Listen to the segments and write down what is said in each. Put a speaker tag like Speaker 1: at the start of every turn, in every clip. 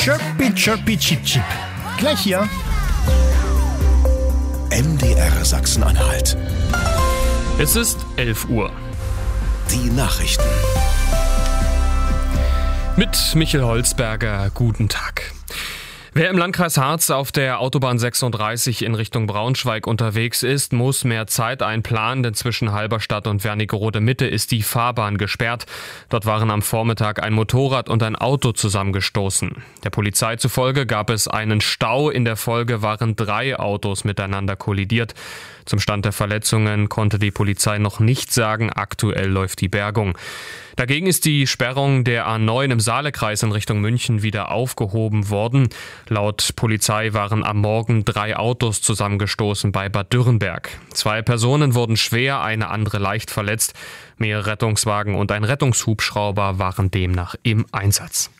Speaker 1: Chirpy, chirpy, chip, chip. Gleich hier.
Speaker 2: MDR Sachsen-Anhalt.
Speaker 3: Es ist 11 Uhr.
Speaker 2: Die Nachrichten.
Speaker 3: Mit Michael Holzberger, guten Tag. Wer im Landkreis Harz auf der Autobahn 36 in Richtung Braunschweig unterwegs ist, muss mehr Zeit einplanen, denn zwischen Halberstadt und Wernigerode Mitte ist die Fahrbahn gesperrt. Dort waren am Vormittag ein Motorrad und ein Auto zusammengestoßen. Der Polizei zufolge gab es einen Stau, in der Folge waren 3 Autos miteinander kollidiert. Zum Stand der Verletzungen konnte die Polizei noch nicht sagen, aktuell läuft die Bergung. Dagegen ist die Sperrung der A9 im Saalekreis in Richtung München wieder aufgehoben worden. Laut Polizei waren am Morgen 3 Autos zusammengestoßen bei Bad Dürrenberg. 2 Personen wurden schwer, eine andere leicht verletzt. Mehrere Rettungswagen und ein Rettungshubschrauber waren demnach im Einsatz.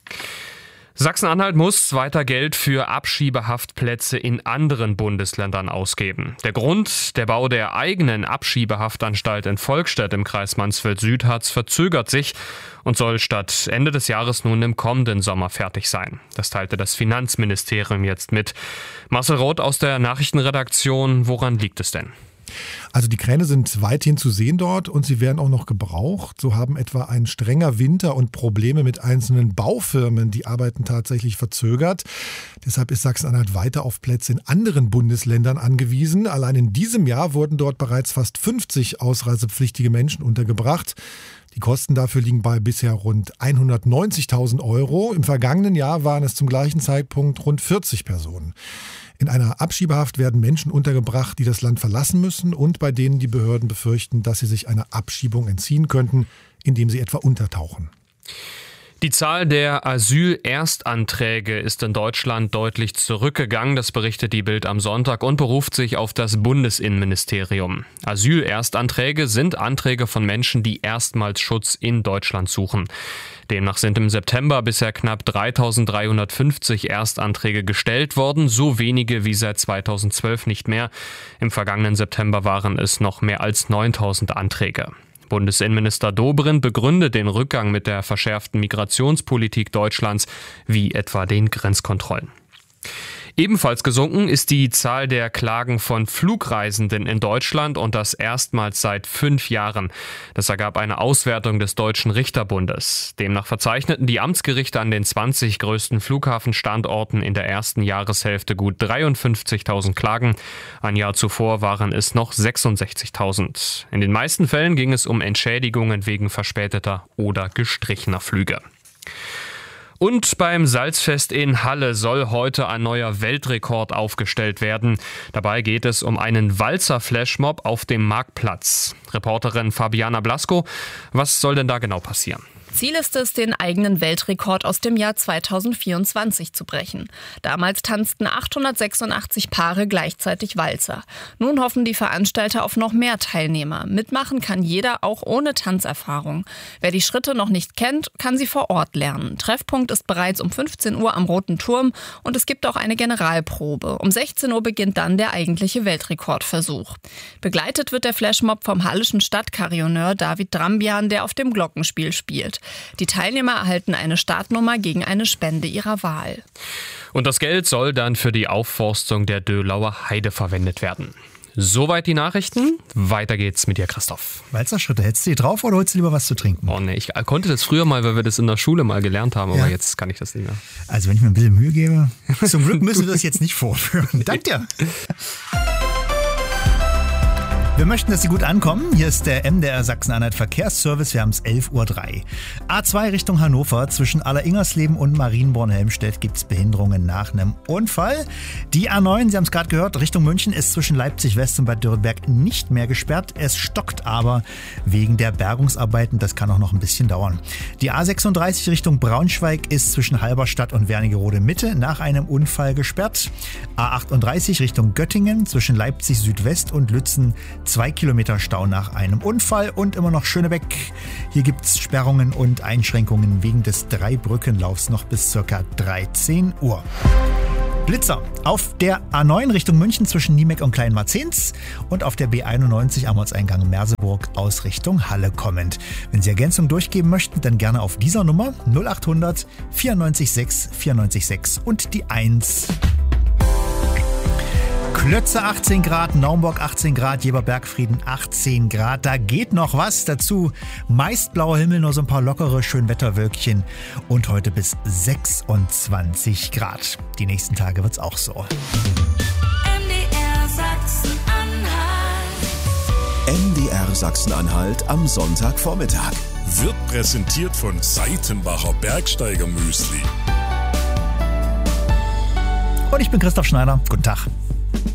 Speaker 3: Sachsen-Anhalt muss weiter Geld für Abschiebehaftplätze in anderen Bundesländern ausgeben. Der Grund, der Bau der eigenen Abschiebehaftanstalt in Volkstedt im Kreis Mansfeld-Südharz verzögert sich und soll statt Ende des Jahres nun im kommenden Sommer fertig sein. Das teilte das Finanzministerium jetzt mit. Marcel Roth aus der Nachrichtenredaktion, woran liegt es denn?
Speaker 4: Also die Kräne sind weithin zu sehen dort und sie werden auch noch gebraucht. So haben etwa ein strenger Winter und Probleme mit einzelnen Baufirmen die Arbeiten tatsächlich verzögert. Deshalb ist Sachsen-Anhalt weiter auf Plätze in anderen Bundesländern angewiesen. Allein in diesem Jahr wurden dort bereits fast 50 ausreisepflichtige Menschen untergebracht. Die Kosten dafür liegen bei bisher rund 190.000 €. Im vergangenen Jahr waren es zum gleichen Zeitpunkt rund 40 Personen. In einer Abschiebehaft werden Menschen untergebracht, die das Land verlassen müssen und bei denen die Behörden befürchten, dass sie sich einer Abschiebung entziehen könnten, indem sie etwa untertauchen.
Speaker 3: Die Zahl der Asyl-Erstanträge ist in Deutschland deutlich zurückgegangen, das berichtet die Bild am Sonntag und beruft sich auf das Bundesinnenministerium. Asyl-Erstanträge sind Anträge von Menschen, die erstmals Schutz in Deutschland suchen. Demnach sind im September bisher knapp 3.350 Erstanträge gestellt worden, so wenige wie seit 2012 nicht mehr. Im vergangenen September waren es noch mehr als 9.000 Anträge. Bundesinnenminister Dobrindt begründet den Rückgang mit der verschärften Migrationspolitik Deutschlands, wie etwa den Grenzkontrollen. Ebenfalls gesunken ist die Zahl der Klagen von Flugreisenden in Deutschland und das erstmals seit 5 Jahren. Das ergab eine Auswertung des Deutschen Richterbundes. Demnach verzeichneten die Amtsgerichte an den 20 größten Flughafenstandorten in der ersten Jahreshälfte gut 53.000 Klagen. Ein Jahr zuvor waren es noch 66.000. In den meisten Fällen ging es um Entschädigungen wegen verspäteter oder gestrichener Flüge. Und beim Salzfest in Halle soll heute ein neuer Weltrekord aufgestellt werden. Dabei geht es um einen Walzer-Flashmob auf dem Marktplatz. Reporterin Fabiana Blasko, was soll denn da genau passieren?
Speaker 5: Ziel ist es, den eigenen Weltrekord aus dem Jahr 2024 zu brechen. Damals tanzten 886 Paare gleichzeitig Walzer. Nun hoffen die Veranstalter auf noch mehr Teilnehmer. Mitmachen kann jeder, auch ohne Tanzerfahrung. Wer die Schritte noch nicht kennt, kann sie vor Ort lernen. Treffpunkt ist bereits um 15 Uhr am Roten Turm und es gibt auch eine Generalprobe. Um 16 Uhr beginnt dann der eigentliche Weltrekordversuch. Begleitet wird der Flashmob vom hallischen Stadtkarillonneur David Drambian, der auf dem Glockenspiel spielt. Die Teilnehmer erhalten eine Startnummer gegen eine Spende ihrer Wahl.
Speaker 3: Und das Geld soll dann für die Aufforstung der Döhlauer Heide verwendet werden. Soweit die Nachrichten. Weiter geht's mit dir, Christoph.
Speaker 1: Walzerschritte, hättest du die drauf oder holst du lieber was zu trinken?
Speaker 3: Oh ne, ich konnte das früher mal, weil wir das in der Schule mal gelernt haben, aber jetzt kann ich das nicht mehr.
Speaker 1: Also wenn ich mir ein bisschen Mühe gebe, zum Glück müssen wir das jetzt nicht vorführen. Danke dir. Wir möchten, dass Sie gut ankommen. Hier ist der MDR Sachsen-Anhalt Verkehrsservice. Wir haben es 11.03 Uhr. A2 Richtung Hannover. Zwischen Alleringersleben und Marienborn-Helmstedt gibt es Behinderungen nach einem Unfall. Die A9, Sie haben es gerade gehört, Richtung München ist zwischen Leipzig West und Bad Dürrenberg nicht mehr gesperrt. Es stockt aber wegen der Bergungsarbeiten. Das kann auch noch ein bisschen dauern. Die A36 Richtung Braunschweig ist zwischen Halberstadt und Wernigerode Mitte nach einem Unfall gesperrt. A38 Richtung Göttingen zwischen Leipzig Südwest und Lützen 2 Kilometer Stau nach einem Unfall und immer noch Schönebeck. Hier gibt es Sperrungen und Einschränkungen wegen des Dreibrückenlaufs noch bis ca. 13 Uhr. Blitzer auf der A9 Richtung München zwischen Niemek und Kleinmarzens und auf der B91 am Ortseingang Merseburg aus Richtung Halle kommend. Wenn Sie Ergänzung durchgeben möchten, dann gerne auf dieser Nummer 0800 94 6 94 6 und die 1. Klötze 18 Grad, Naumburg 18 Grad, Jeberbergfrieden 18 Grad. Da geht noch was. Dazu meist blauer Himmel, nur so ein paar lockere Schönwetterwölkchen und heute bis 26 Grad. Die nächsten Tage wird's auch so.
Speaker 2: MDR Sachsen-Anhalt. MDR Sachsen-Anhalt am Sonntagvormittag.
Speaker 6: Wird präsentiert von Seitenbacher Bergsteiger Müsli.
Speaker 1: Und ich bin Christoph Schneider. Guten Tag.